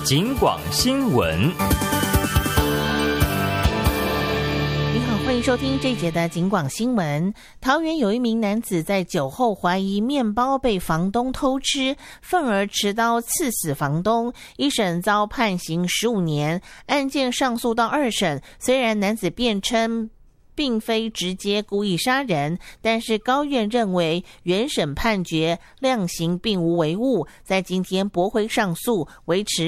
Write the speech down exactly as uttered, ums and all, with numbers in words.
警广新闻。 欢迎收听这一节的警广新闻。桃园有一名男子在酒后怀疑面包被房东偷吃，愤而持刀刺死房东，一审遭判刑十五年，案件上诉到二审。虽然男子辩称并非直接故意杀人，但是高院认为原审判决量刑并无违误，在今天驳回上诉，维持